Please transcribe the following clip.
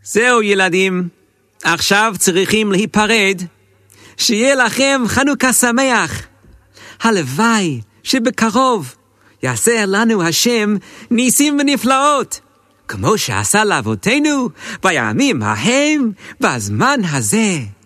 זהו ילדים, עכשיו צריכים להיפרד. שיהיה לכם חנוכה שמח. הלוואי שבקרוב יעשה לנו השם ניסים ונפלאות, כמו שעשה לאבותינו בימים ההם בזמן הזה.